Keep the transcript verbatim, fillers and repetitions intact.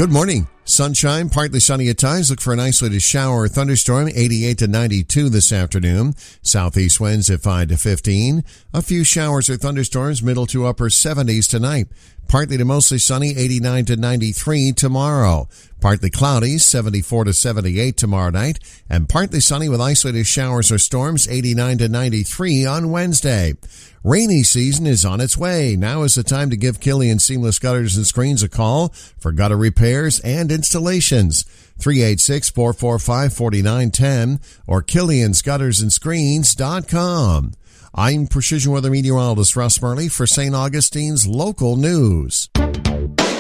Good morning. Sunshine, partly sunny at times. Look for an isolated shower or thunderstorm, eighty-eight to ninety-two this afternoon. Southeast winds at five to fifteen. A few showers or thunderstorms, middle to upper seventies tonight. Partly to mostly sunny, eighty-nine to ninety-three tomorrow. Partly cloudy, seventy-four to seventy-eight tomorrow night. And partly sunny with isolated showers or storms, eighty-nine to ninety-three on Wednesday. Rainy season is on its way. Now is the time to give Killian Seamless Gutters and Screens a call for gutter repairs and installations. three eight six, four four five, four nine one zero or Killians Gutters and Screens dot com. I'm Precision Weather Meteorologist Russ Murley for Saint Augustine's Local News.